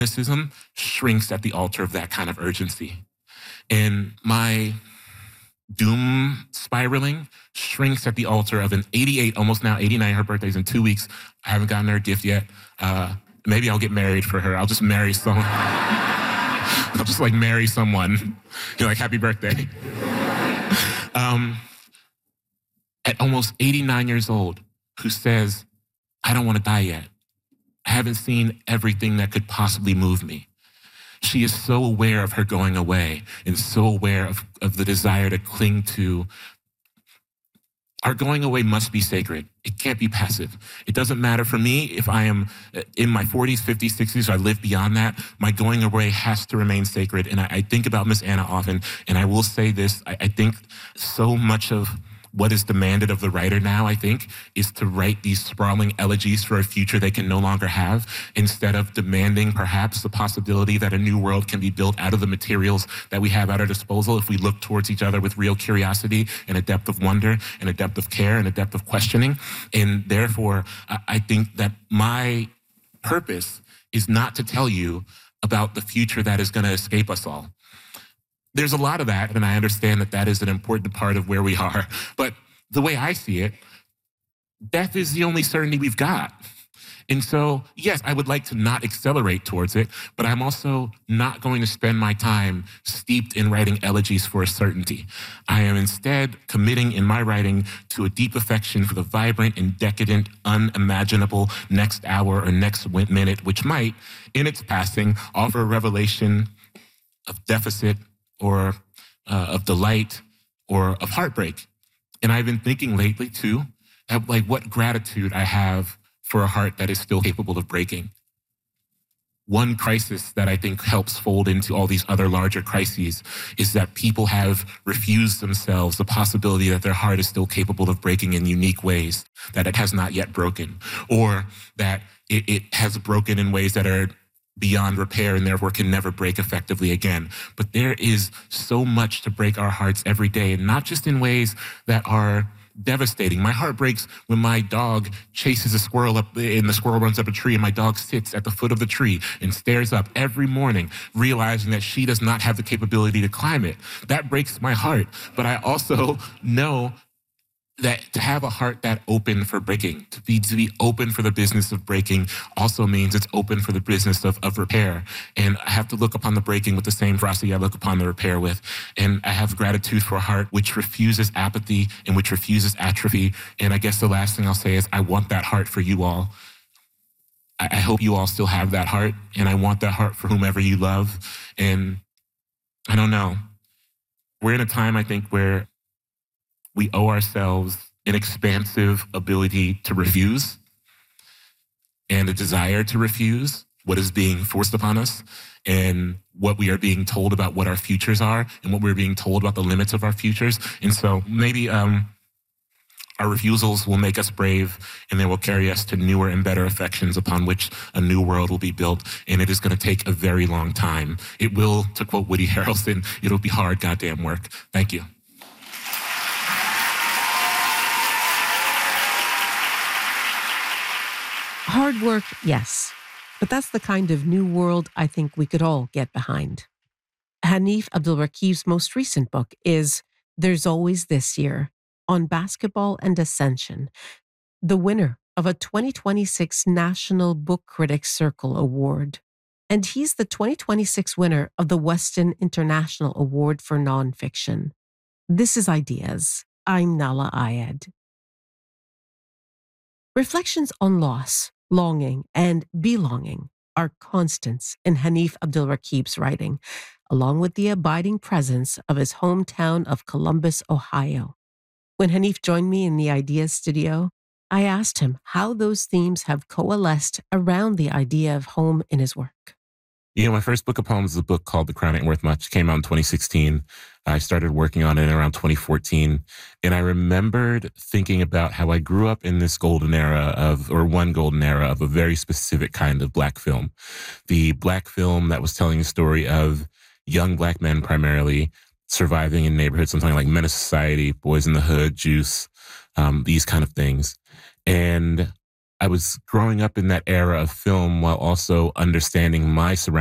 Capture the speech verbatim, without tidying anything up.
cynicism shrinks at the altar of that kind of urgency. And my doom spiraling shrinks at the altar of an eighty-eight, almost now eighty-nine, her birthday's in two weeks. I haven't gotten her a gift yet. Uh, maybe I'll get married for her. I'll just marry someone. I'll just like marry someone. You know, like, happy birthday. um, at almost eighty-nine years old, who says, I don't want to die yet. I haven't seen everything that could possibly move me. She is so aware of her going away and so aware of, of the desire to cling to. Our going away must be sacred. It can't be passive. It doesn't matter for me if I am in my forties, fifties, sixties, or I live beyond that. My going away has to remain sacred. And I, I think about Miss Anna often, and I will say this, I, I think so much of what is demanded of the writer now, I think, is to write these sprawling elegies for a future they can no longer have, instead of demanding perhaps the possibility that a new world can be built out of the materials that we have at our disposal if we look towards each other with real curiosity and a depth of wonder and a depth of care and a depth of questioning. And therefore, I think that my purpose is not to tell you about the future that is going to escape us all. There's a lot of that, and I understand that that is an important part of where we are. But the way I see it, death is the only certainty we've got. And so, yes, I would like to not accelerate towards it, but I'm also not going to spend my time steeped in writing elegies for a certainty. I am instead committing in my writing to a deep affection for the vibrant and decadent, unimaginable next hour or next minute, which might, in its passing, offer a revelation of deficit, or uh, of delight, or of heartbreak. And I've been thinking lately, too, at like what gratitude I have for a heart that is still capable of breaking. One crisis that I think helps fold into all these other larger crises is that people have refused themselves the possibility that their heart is still capable of breaking in unique ways, that it has not yet broken, or that it, it has broken in ways that are beyond repair and therefore can never break effectively again. But there is so much to break our hearts every day, and not just in ways that are devastating. My heart breaks when my dog chases a squirrel up and the squirrel runs up a tree and my dog sits at the foot of the tree and stares up every morning, realizing that she does not have the capability to climb it. That breaks my heart. But I also know that to have a heart that open for breaking, to be to be open for the business of breaking, also means it's open for the business of, of repair. And I have to look upon the breaking with the same ferocity I look upon the repair with. And I have gratitude for a heart which refuses apathy and which refuses atrophy. And I guess the last thing I'll say is I want that heart for you all. I, I hope you all still have that heart, and I want that heart for whomever you love. And I don't know. We're in a time, I think, where we owe ourselves an expansive ability to refuse and a desire to refuse what is being forced upon us and what we are being told about what our futures are and what we're being told about the limits of our futures. And so maybe um, our refusals will make us brave, and they will carry us to newer and better affections upon which a new world will be built. And it is going to take a very long time. It will, to quote Woody Harrelson, it'll be hard goddamn work. Thank you. Hard work, yes. But that's the kind of new world I think we could all get behind. Hanif Abdulrakib's most recent book is There's Always This Year, on basketball and ascension, the winner of a twenty twenty-six National Book Critics Circle Award. And he's the twenty twenty-six winner of the Weston International Award for Nonfiction. This is Ideas. I'm Nahlah Ayed. Reflections on loss, longing, and belonging are constants in Hanif Abdulrakib's writing, along with the abiding presence of his hometown of Columbus, Ohio. When Hanif joined me in the Ideas studio, I asked him how those themes have coalesced around the idea of home in his work. You know, my first book of poems is a book called The Crown Ain't Worth Much. It came out in twenty sixteen. I started working on it around twenty fourteen. And I remembered thinking about how I grew up in this golden era of, or one golden era of a very specific kind of Black film. The Black film that was telling a story of young Black men primarily surviving in neighborhoods, something like Menace Society, Boys in the Hood, Juice, um, these kind of things. And I was growing up in that era of film while also understanding my surroundings